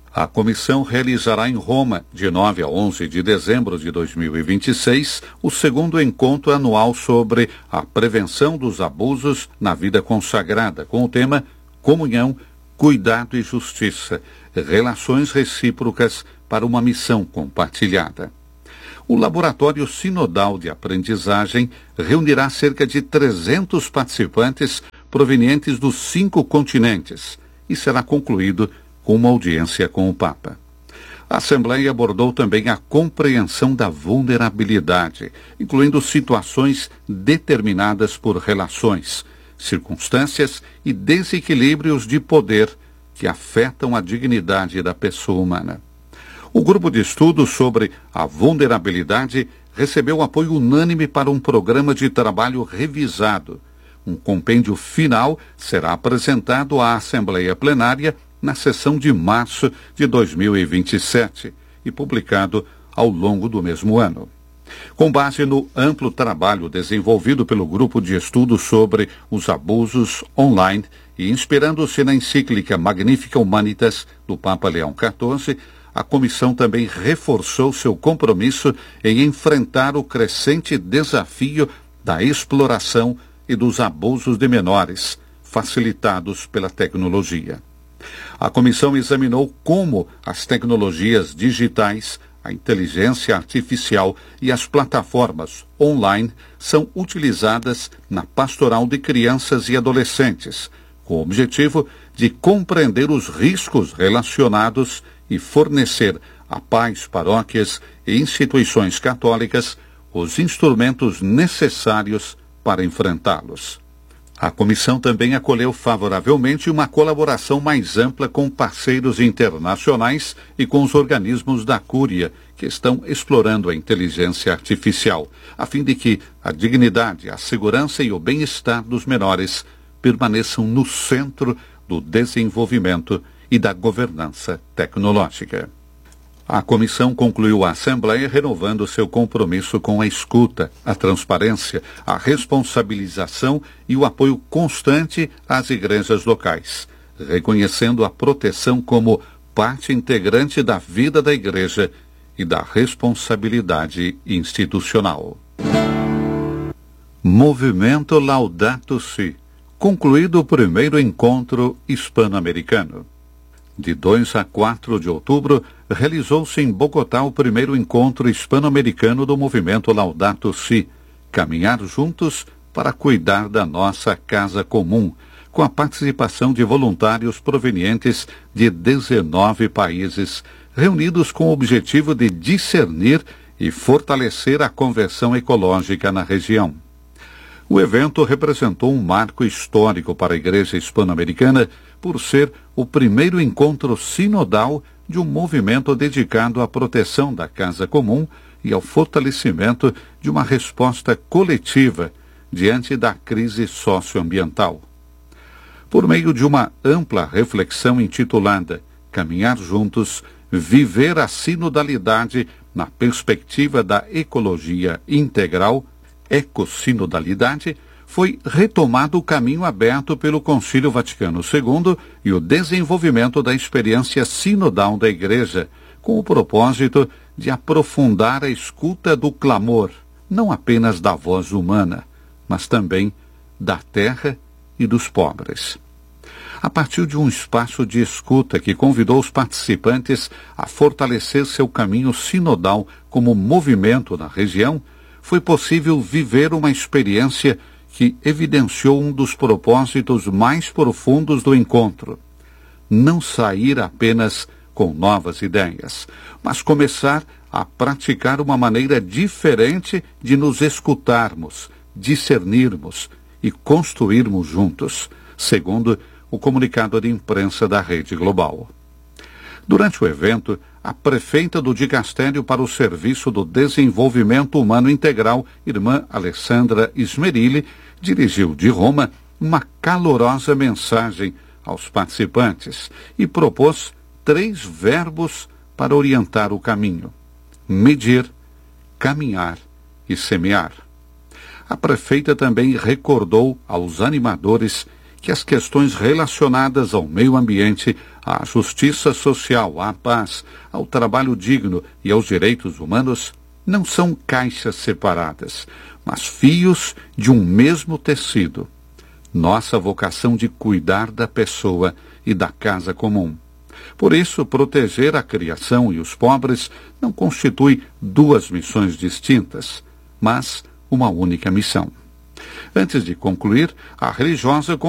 T: A comissão realizará em Roma, de nove a onze de dezembro de dois mil e vinte e seis, o segundo encontro anual sobre a prevenção dos abusos na vida consagrada, com o tema Comunhão, Cuidado e Justiça, Relações Recíprocas para uma Missão Compartilhada. O Laboratório Sinodal de Aprendizagem reunirá cerca de trezentos participantes provenientes dos cinco continentes e será concluído com uma audiência com o Papa. A Assembleia abordou também a compreensão da vulnerabilidade, incluindo situações determinadas por relações, circunstâncias e desequilíbrios de poder que afetam a dignidade da pessoa humana. O grupo de estudo sobre a vulnerabilidade recebeu apoio unânime para um programa de trabalho revisado. Um compêndio final será apresentado à Assembleia Plenária na sessão de março de dois mil e vinte e sete e publicado ao longo do mesmo ano. Com base no amplo trabalho desenvolvido pelo grupo de estudo sobre os abusos online e inspirando-se na encíclica Magnifica Humanitas do Papa Leão quatorze, a comissão também reforçou seu compromisso em enfrentar o crescente desafio da exploração e dos abusos de menores, facilitados pela tecnologia. A comissão examinou como as tecnologias digitais, a inteligência artificial e as plataformas online são utilizadas na pastoral de crianças e adolescentes, com o objetivo de compreender os riscos relacionados e fornecer a pais, paróquias e instituições católicas os instrumentos necessários para enfrentá-los. A comissão também acolheu favoravelmente uma colaboração mais ampla com parceiros internacionais e com os organismos da Cúria, que estão explorando a inteligência artificial, a fim de que a dignidade, a segurança e o bem-estar dos menores permaneçam no centro do desenvolvimento e da governança tecnológica. A comissão concluiu a Assembleia renovando seu compromisso com a escuta, a transparência, a responsabilização e o apoio constante às igrejas locais, reconhecendo a proteção como parte integrante da vida da igreja e da responsabilidade institucional. Movimento Laudato Si. Concluído o primeiro encontro hispano-americano. De dois a quatro de outubro, realizou-se em Bogotá o primeiro encontro hispano-americano do movimento Laudato Si, Caminhar Juntos para Cuidar da Nossa Casa Comum, com a participação de voluntários provenientes de dezenove países, reunidos com o objetivo de discernir e fortalecer a conversão ecológica na região. O evento representou um marco histórico para a Igreja Hispano-Americana por ser o primeiro encontro sinodal de um movimento dedicado à proteção da casa comum e ao fortalecimento de uma resposta coletiva diante da crise socioambiental. Por meio de uma ampla reflexão intitulada Caminhar Juntos, Viver a Sinodalidade na Perspectiva da Ecologia Integral, Ecossinodalidade, foi retomado o caminho aberto pelo Concílio Vaticano segundo e o desenvolvimento da experiência sinodal da Igreja, com o propósito de aprofundar a escuta do clamor, não apenas da voz humana, mas também da terra e dos pobres. A partir de um espaço de escuta que convidou os participantes a fortalecer seu caminho sinodal como movimento na região, foi possível viver uma experiência que evidenciou um dos propósitos mais profundos do encontro: não sair apenas com novas ideias, mas começar a praticar uma maneira diferente de nos escutarmos, discernirmos e construirmos juntos, segundo o comunicado de imprensa da Rede Global. Durante o evento, a prefeita do Dicastério para o Serviço do Desenvolvimento Humano Integral, irmã Alessandra Ismerilli, dirigiu de Roma uma calorosa mensagem aos participantes e propôs três verbos para orientar o caminho: medir, caminhar e semear. A prefeita também recordou aos animadores que as questões relacionadas ao meio ambiente, à justiça social, à paz, ao trabalho digno e aos direitos humanos não são caixas separadas, mas fios de um mesmo tecido. Nossa vocação de cuidar da pessoa e da casa comum. Por isso, proteger a criação e os pobres não constitui duas missões distintas, mas uma única missão. Antes de concluir, a religiosa